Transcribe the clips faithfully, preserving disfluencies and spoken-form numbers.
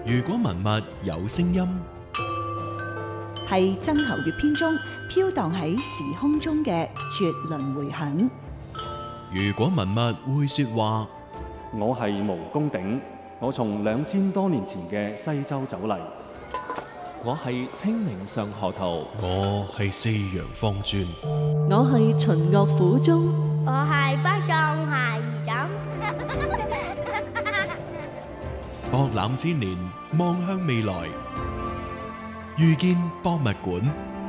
如果文物有聲音， 係曾侯乙編中飄蕩喺時空中嘅絕倫迴響。 如果文物會說話， 我係毛公鼎，我從兩千多年前嘅西周走嚟。 我係清明上河圖， 我係四陽方尊。 我係秦樂府中， 我係北宋孩兒枕。 博覽千年，望向未來，遇見博物館。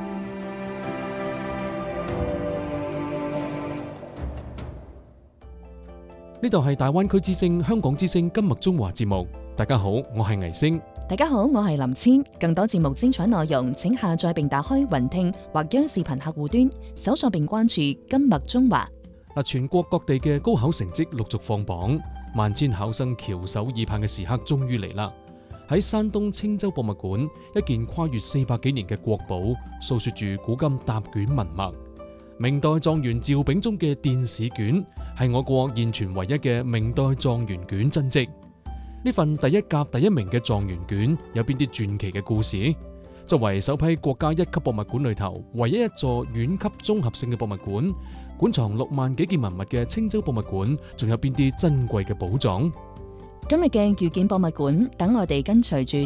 呢度係大灣區之聲、香港之聲今麥中華節目。大家好，我係倪星。 大家好，我係林千。更多節目精彩內容，請下載並打開雲聽或央視頻客戶端，搜索並關注今麥中華。 嗱，全國各地嘅高考成績陸續放榜，萬千考生翹首以盼嘅時刻終於嚟啦！喺山東青州博物館，一件跨越四百幾年嘅國寶，訴說住古今答卷文脈。明代狀元趙秉忠嘅殿試卷係我國現存唯一嘅明代狀元卷真跡。呢份第一甲第一名嘅狀元卷有邊啲傳奇嘅故事？作為首批國家一級博物館裏頭唯一一座縣級綜合性嘅博物館，館藏六萬幾件文物嘅青州博物館，仲有邊啲珍貴嘅寶藏？ 今日嘅遇見博物館，等我哋跟隨住